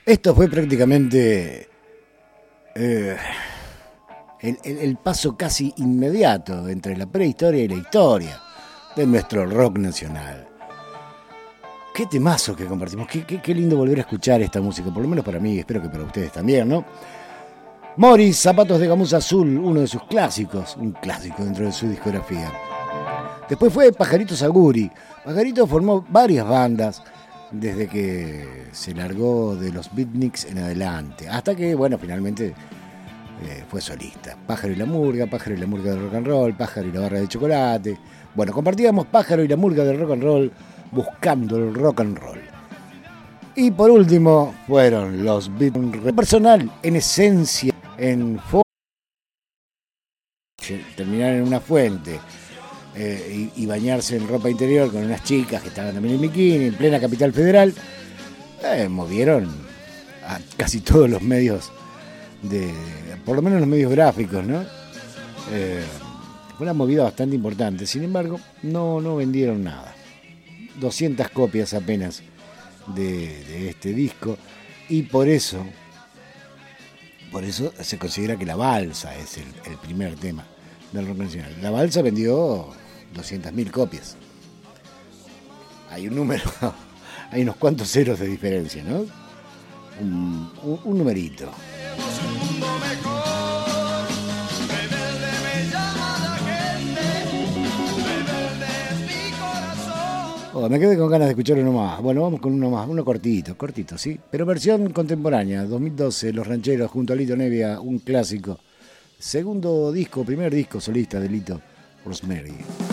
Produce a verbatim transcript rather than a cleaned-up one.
Esto fue prácticamente eh, el, el, el paso casi inmediato entre la prehistoria y la historia de nuestro rock nacional. Qué temazo que compartimos, qué, qué, qué lindo volver a escuchar esta música, por lo menos para mí, espero que para ustedes también, ¿no? Morris, Zapatos de Gamuza Azul, uno de sus clásicos, un clásico dentro de su discografía. Después fue Pajarito Saguri. Pajarito formó varias bandas desde que se largó de los Beatniks en adelante, hasta que, bueno, finalmente eh, fue solista. Pájaro y la Murga, Pájaro y la Murga del Rock and Roll, Pájaro y la Barra de Chocolate. Bueno, compartíamos Pájaro y la Murga del Rock and Roll buscando el rock and roll. Y por último fueron los Beatniks. Personal, en esencia, en fo- terminar en una fuente. Eh, y, y bañarse en ropa interior con unas chicas que estaban también en bikini, en plena capital federal, eh, movieron a casi todos los medios, de, por lo menos los medios gráficos, ¿no? Eh, fue una movida bastante importante, sin embargo, no, no vendieron nada. doscientas copias apenas de, de este disco, y por eso, por eso se considera que La Balsa es el, el primer tema del rock nacional. La Balsa vendió doscientas mil copias. Hay un número, hay unos cuantos ceros de diferencia, ¿no? Un, un, un numerito. Oh, me quedé con ganas de escuchar uno más. Bueno, vamos con uno más, uno cortito, cortito, ¿sí? Pero versión contemporánea, dos mil doce, Los Rancheros junto a Lito Nevia, un clásico. Segundo disco, primer disco solista de Lito, Rosemary.